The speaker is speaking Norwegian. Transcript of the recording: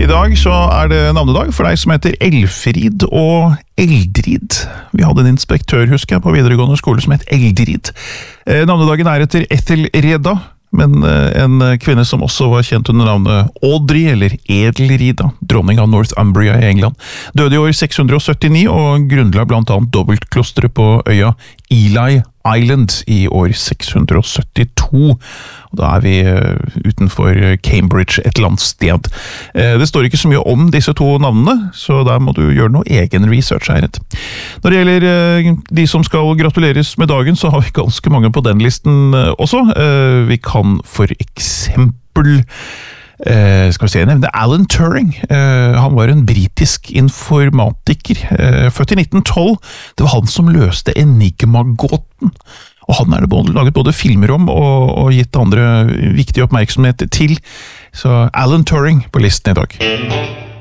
I dag så det navnedag for deg som heter Elfrid og Eldrid. Vi hadde en inspektør, husker jeg, på videregående skole som het Eldrid. Navnedagen etter Ethel Reda, men en kvinne som også var kjent under navnet Audrey, eller Edelrida, dronning av Northumbria i England. Døde i år 679 og grunnla blant annet dobbeltklosteret på øya Ely Island i år 672. Og da vi utenfor Cambridge et eller annet sted. Det står ikke så mye om disse to navnene, så der må du gjøre noe egen research her. Når det gjelder de som skal gratuleres med dagen, så har vi ganske mange på den listen også. Vi kan for eksempel skal vi se, nevne Alan Turing. Han var en britisk informatiker, født i 1912. Det var han som løste Enigma-gåten, og han det laget både filmer om og gitt andre viktig oppmerksomhet til. Så Alan Turing på listen i dag.